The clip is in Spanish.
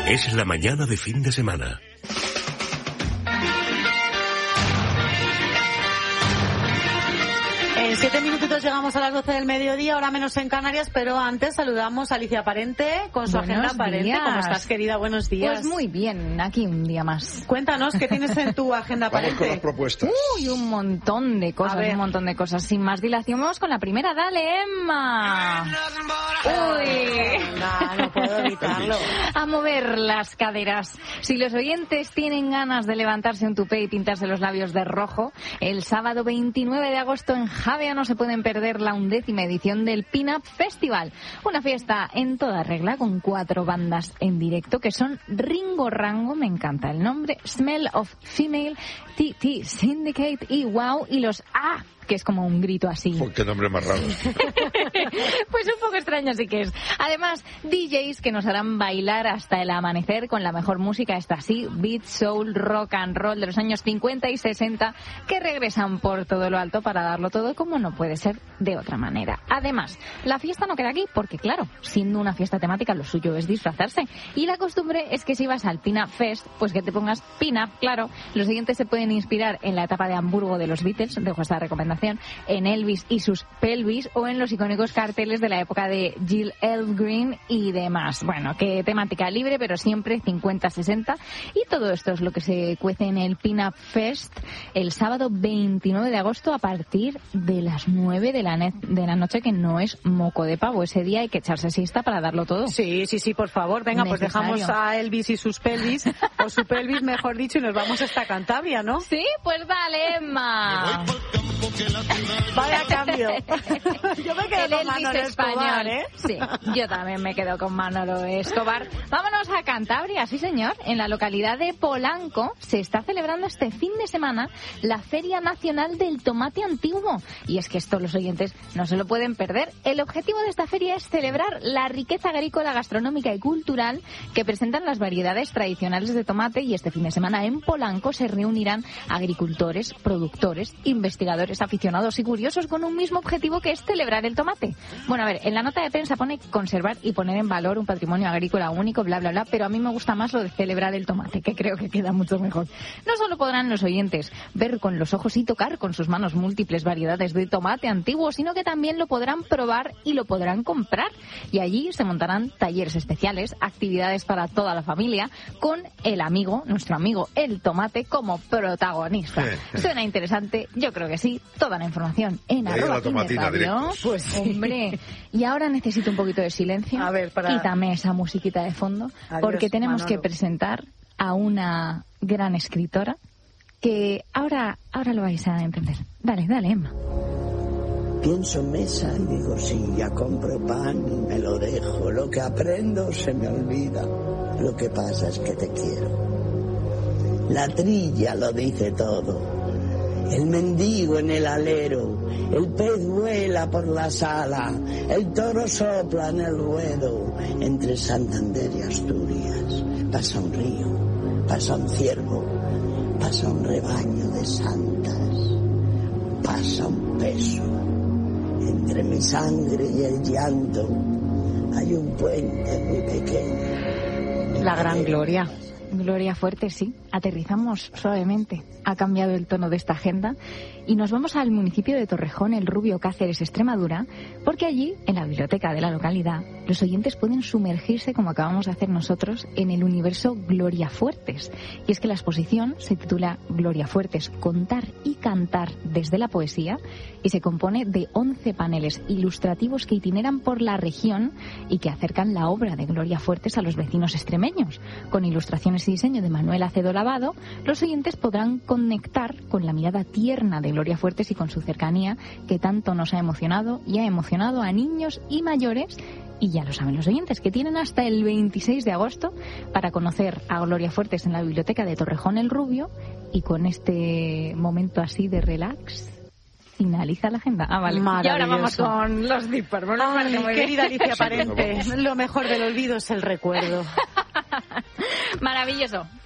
Es la mañana de fin de semana. En 7 minutitos llegamos a las 12 del mediodía, ahora menos en Canarias, pero antes saludamos a Alicia Parente con su agenda Parente. ¿Cómo estás, querida? Buenos días. Pues muy bien, aquí un día más. Cuéntanos, ¿qué tienes en tu agenda Parente? Vamos con las propuestas. Uy, un montón de cosas, Sin más dilación, vamos con la primera. Dale, Emma. Uy. No puedo evitarlo. A mover las caderas. Si los oyentes tienen ganas de levantarse un tupé y pintarse los labios de rojo, el sábado 29 de agosto en Javea no se pueden perder la 11ª edición del Pin-Up Festival. Una fiesta en toda regla con 4 bandas en directo que son Ringo Rango, me encanta el nombre, Smell of Female, TT Syndicate y Wow, y los A, que es como un grito así. Oh, qué nombre más raro. Pues un poco extraño sí que es. Además, DJs que nos harán bailar hasta el amanecer con la mejor música, esta así, beat, soul, rock and roll de los años 50 y 60, que regresan por todo lo alto para darlo todo como no puede ser de otra manera. Además, la fiesta no queda aquí porque, claro, siendo una fiesta temática, lo suyo es disfrazarse. Y la costumbre es que si vas al Pin-Up Fest, pues que te pongas Pin-Up, claro. Los siguientes se pueden inspirar en la etapa de Hamburgo de los Beatles, dejo esta recomendación, en Elvis y sus pelvis o en los icónicos carteles de la época de Jill Elfgreen y demás. Bueno, que temática libre, pero siempre 50-60. Y todo esto es lo que se cuece en el Pin-Up Fest el sábado 29 de agosto a partir de las 9 de la noche, que no es moco de pavo. Ese día hay que echarse siesta para darlo todo. Sí, por favor. Venga, pues dejamos a Elvis y sus pelvis, o su pelvis, mejor dicho, y nos vamos hasta Cantabria, ¿no? Sí, pues dale, Emma. Vaya cambio. Yo me quedo con Manolo Escobar, ¿eh? Sí, yo también me quedo con Manolo Escobar. Vámonos a Cantabria, sí señor. En la localidad de Polanco se está celebrando este fin de semana la Feria Nacional del Tomate Antiguo. Y es que esto los oyentes no se lo pueden perder. El objetivo de esta feria es celebrar la riqueza agrícola, gastronómica y cultural que presentan las variedades tradicionales de tomate, y este fin de semana en Polanco se reunirán agricultores, productores, investigadores, aficionados y curiosos con un mismo objetivo, que es celebrar el tomate. Bueno, a ver, en la nota de prensa pone conservar y poner en valor un patrimonio agrícola único, bla, bla, bla, pero a mí me gusta más lo de celebrar el tomate, que creo que queda mucho mejor. No solo podrán los oyentes ver con los ojos y tocar con sus manos múltiples variedades de tomate antiguo, sino que también lo podrán probar y lo podrán comprar. Y allí se montarán talleres especiales, actividades para toda la familia, con el amigo, nuestro amigo el tomate, como protagonista. Suena interesante, yo creo que sí. Toda la información en @. Pues hombre, y ahora necesito un poquito de silencio. A ver, quítame esa musiquita de fondo. Adiós, porque tenemos que presentar a una gran escritora que ahora lo vais a entender. Dale, Emma. Pienso en mesa y digo, sí, ya compro pan y me lo dejo. Lo que aprendo se me olvida. Lo que pasa es que te quiero. La trilla lo dice todo. El mendigo en el alero, el pez vuela por la sala, el toro sopla en el ruedo. Entre Santander y Asturias pasa un río, pasa un ciervo, pasa un rebaño de santas, pasa un peso. Entre mi sangre y el llanto hay un puente muy pequeño. La gran Gloria. Gloria Fuerte, sí. Aterrizamos suavemente. Ha cambiado el tono de esta agenda y nos vamos al municipio de Torrejón, el Rubio, Cáceres, Extremadura, porque allí, en la biblioteca de la localidad, los oyentes pueden sumergirse, como acabamos de hacer nosotros, en el universo Gloria Fuertes. Y es que la exposición se titula Gloria Fuertes, contar y cantar desde la poesía, y se compone de 11 paneles ilustrativos que itineran por la región y que acercan la obra de Gloria Fuertes a los vecinos extremeños. Con ilustraciones y diseño de Manuel Acedo Lavado, los oyentes podrán conectar con la mirada tierna de Gloria Fuertes y con su cercanía, que tanto nos ha emocionado y ha emocionado a niños y mayores. Y ya lo saben los oyentes, que tienen hasta el 26 de agosto para conocer a Gloria Fuertes en la biblioteca de Torrejón el Rubio. Y con este momento así de relax finaliza la agenda. Vale. Y ahora vamos con los Dipper. Querida Alicia Parente, lo mejor del olvido es el recuerdo. Maravilloso.